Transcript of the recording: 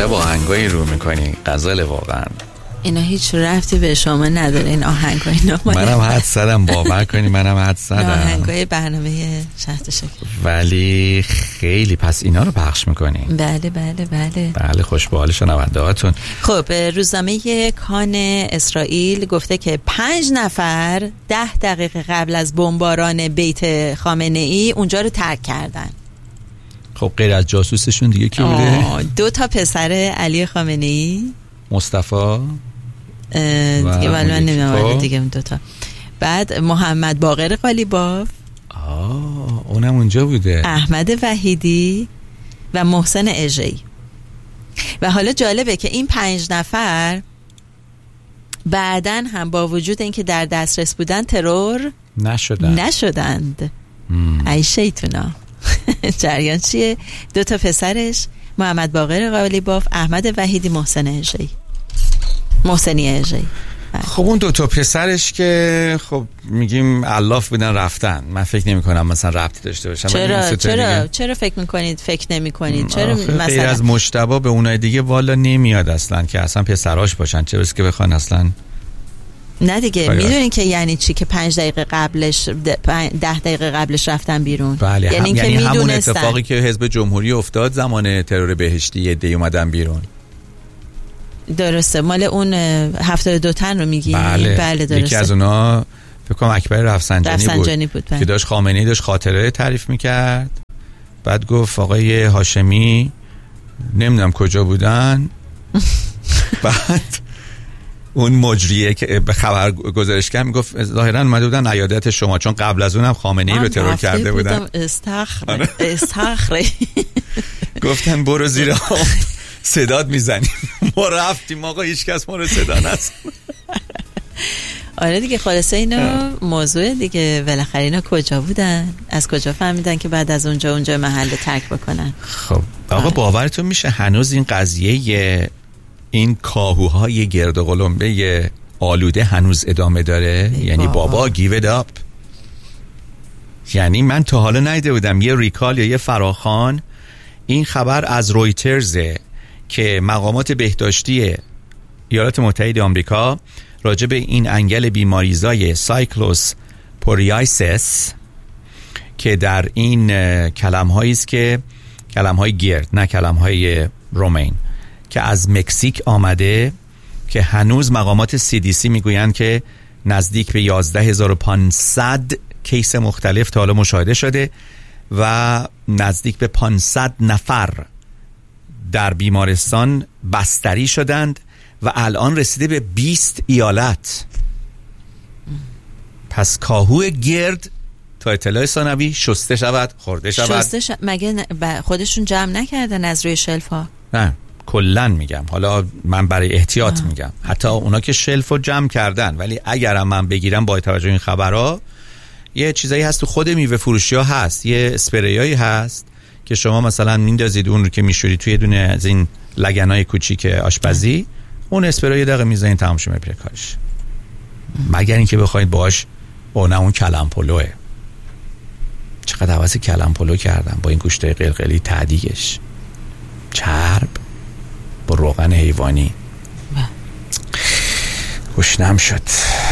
عجب آهنگایی رو میکنی، غزل واقعا. اینا هیچ رفتی به شما نداره این آهنگ اینا. منم حد زدم، باور کنی منم حد زدم. آهنگای برنامه شهد شکر. ولی خیلی پس اینا رو پخش میکنین؟ بله بله بله. بله خوش به حال شنونده هاتون. خب روزنامه کان اسرائیل گفته که 5 نفر 10 دقیقه قبل از بمباران بیت خامنه ای اونجا رو ترک کردن. خب غیر از جاسوسشون دیگه کی بوده؟ 2 تا پسر علی خامنه ای، مصطفی دیگه ولی من نمیدونم دیگه 2 تا. بعد محمد باقر قالیباف، اونم اونجا بوده، احمد وحیدی و محسن اژه‌ای. و حالا جالبه که این 5 نفر بعدن هم با وجود اینکه در دسترس بودن ترور نشدند. ای شیطونا. جریان چیه؟ 2 تا پسرش محمد باقر قالیباف، احمد وحیدی، محسنی اژه‌ای. خب اون 2 تا پسرش که خب میگیم الاف بودن رفتن، من فکر نمی کنم مثلا ربطی داشته باشم. چرا فکر نمی کنید؟ چرا مثلا غیر از مجتبی به اونای دیگه والا نمیاد اصلا که اصلا پسراش باشن، چه بس که بخوان اصلا. نه دیگه میدونین که یعنی چی که 5 دقیقه قبلش 10 دقیقه قبلش رفتن بیرون. بله یعنی همون اتفاقی که حزب جمهوری افتاد زمان ترور بهشتی عده اومدن بیرون. درسته، مال اون 72 تن رو میگی؟ بله درسته. یکی از اونا فکر کنم اکبر رفسنجانی بود بله. که داشت خامنه‌ای داشت خاطره تعریف میکرد، بعد گفت آقای هاشمی نمیدونم کجا بودن. بعد اون مجریه که به خبر گزارش کرد میگفت ظاهرا اومده بودن عیادت شما، چون قبل از اونم خامنه‌ای رو ترور کرده بودن. استخره. گفتن برو زیر صدات میزنیم. ما رفتیم آقا، هیچ کس ما رو صدا نزد. آره دیگه خلاصه اینا موضوع دیگه. بالاخره اینا کجا بودن؟ از کجا فهمیدن که بعد از اونجا محل ترک بکنن؟ خب آقا باورتون میشه هنوز این قضیه این کاهوهای گرد و قلمبه آلوده هنوز ادامه داره؟ یعنی بابا گیو ات اپ. یعنی من تا حالا ندیده بودم یه ریکال یا یه فراخوان. این خبر از رویترزه که مقامات بهداشتی ایالات متحده آمریکا راجع به این انگل بیماریزای سایکلوس پوریایسس که در این کلم‌هایی است که کلم‌های گرد نه کلم‌های رومین که از مکزیک آمده، که هنوز مقامات CDC میگویند که نزدیک به 11500 کیس مختلف تا حالا مشاهده شده و نزدیک به 500 نفر در بیمارستان بستری شدند و الان رسیده به 20 ایالت. پس کاهو گرد تا اطلاع ثانوی شسته شود، خورده شود. مگه خودشون جمع نکردن از روی شلف ها؟ نه کلن میگم، حالا من برای احتیاط میگم، حتی اونا که شلف رو جمع کردن، ولی اگرم من بگیرم با توجه این خبرها یه چیزایی هست تو خود میوه فروشی ها هست، یه اسپریایی هست که شما مثلا میندازید اون رو که میشوری توی دونه از این لگنای کوچیک آشپزی، اون اسپری دقیقه میزنید تمام شما پرکارش. مگر اینکه بخواید باش نه اون کلم پلوه. چقدر حواس کلم پلو کردم با این گوشت قلقلی تعدیگش، چرب با روغن حیوانی. گوشنم شد.